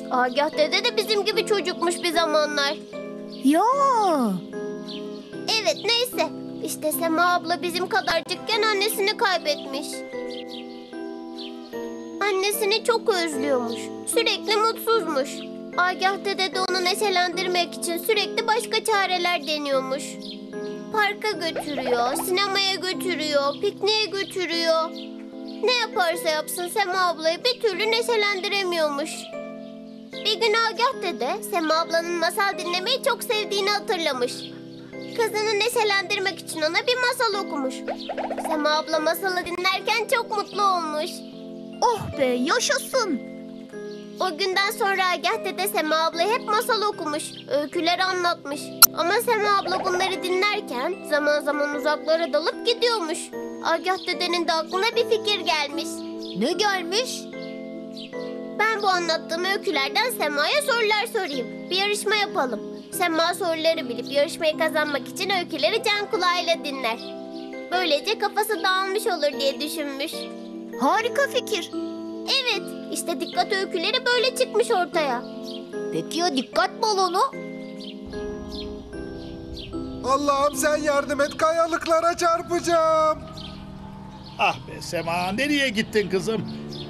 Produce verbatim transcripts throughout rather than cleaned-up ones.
Agah dede de bizim gibi çocukmuş bir zamanlar. Ya. Evet, neyse. İşte Sema abla bizim kadarcıkken annesini kaybetmiş. Annesini çok özlüyormuş. Sürekli mutsuzmuş. Agah dede de onu neşelendirmek için sürekli başka çareler deniyormuş. Parka götürüyor, sinemaya götürüyor, pikniğe götürüyor. Ne yaparsa yapsın Sema ablayı bir türlü neşelendiremiyormuş. Bir gün Agah dede Sema ablanın masal dinlemeyi çok sevdiğini hatırlamış. Kızını neşelendirmek için ona bir masal okumuş. Sema abla masalı dinlerken çok mutlu olmuş. Oh be, yaşasın. O günden sonra Agah dede Sema ablaya hep masal okumuş, öyküler anlatmış. Ama Sema abla bunları dinlerken zaman zaman uzaklara dalıp gidiyormuş. Agah dedenin de aklına bir fikir gelmiş. Ne gelmiş? Ben bu anlattığım öykülerden Sema'ya sorular sorayım. Bir yarışma yapalım. Sema soruları bilip yarışmayı kazanmak için öyküleri can kulağıyla dinler. Böylece kafası dağılmış olur diye düşünmüş. Harika fikir. Evet, işte dikkat öyküleri böyle çıkmış ortaya. Peki ya dikkat balonu? Allah'ım sen yardım et, kayalıklara çarpacağım. Ah be Sema, nereye gittin kızım?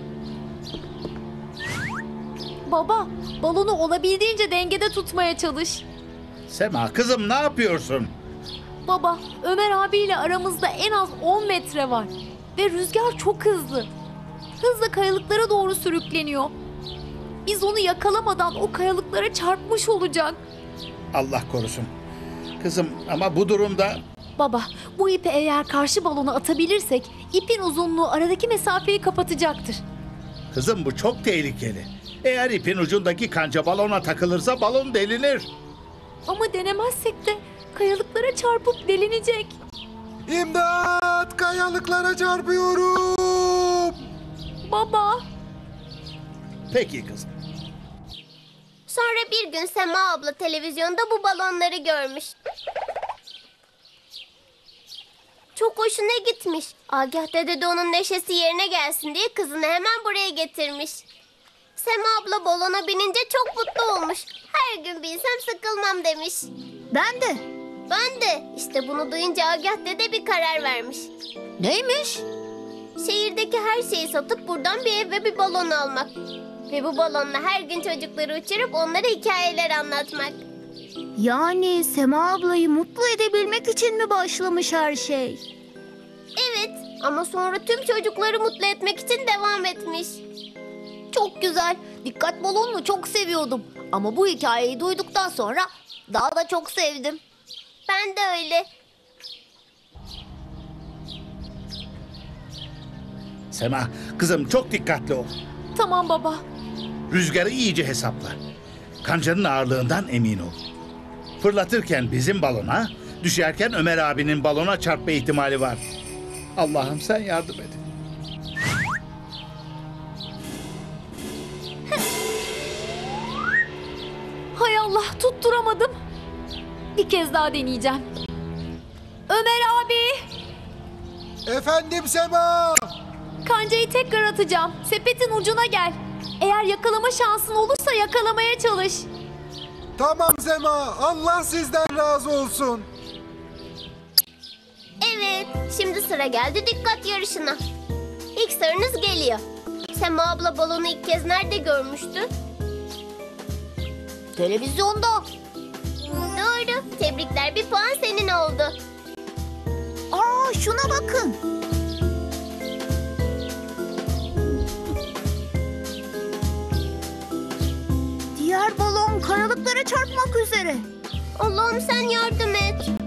Baba, balonu olabildiğince dengede tutmaya çalış. Sema kızım ne yapıyorsun? Baba, Ömer abiyle aramızda en az on metre var. Ve rüzgar çok hızlı. Hızla kayalıklara doğru sürükleniyor. Biz onu yakalamadan o kayalıklara çarpmış olacak. Allah korusun. Kızım ama bu durumda... Baba, bu ipi eğer karşı balona atabilirsek ipin uzunluğu aradaki mesafeyi kapatacaktır. Kızım bu çok tehlikeli. Eğer ipin ucundaki kanca balona takılırsa balon delinir. Ama denemezsek de kayalıklara çarpıp delinecek. İmdat, kayalıklara çarpıyorum. Baba. Peki kızım. Sonra bir gün Sema abla televizyonda bu balonları görmüş. Çok hoşuna gitmiş. Agah dede de onun neşesi yerine gelsin diye kızını hemen buraya getirmiş. Sema abla balona binince çok mutlu olmuş. Her gün binsem sıkılmam demiş. Ben de. Ben de. İşte bunu duyunca Agah dede bir karar vermiş. Neymiş? Şehirdeki her şeyi satıp buradan bir ev ve bir balon almak. Ve bu balonla her gün çocukları uçurup onlara hikayeler anlatmak. Yani Sema ablayı mutlu edebilmek için mi başlamış her şey? Evet, ama sonra tüm çocukları mutlu etmek için devam etmiş. Çok güzel. Dikkat balonunu çok seviyordum. Ama bu hikayeyi duyduktan sonra daha da çok sevdim. Ben de öyle. Sema kızım çok dikkatli ol. Tamam baba. Rüzgarı iyice hesapla. Kancanın ağırlığından emin ol. Fırlatırken bizim balona, düşerken Ömer abinin balona çarpma ihtimali var. Allah'ım sen yardım et. Hay Allah, tutturamadım. Bir kez daha deneyeceğim. Ömer abi, Efendim Sema. kancayı tekrar atacağım. Sepetin ucuna gel. Eğer yakalama şansın olursa yakalamaya çalış. Tamam Sema, Allah sizden razı olsun. Evet, şimdi sıra geldi dikkat yarışına. İlk sorunuz geliyor. Sema abla balonu ilk kez nerede görmüştü? Televizyonda. Doğru, tebrikler, bir puan senin oldu. Aa, şuna bakın. Diğer balon kayalıklara çarpmak üzere. Allah'ım sen yardım et.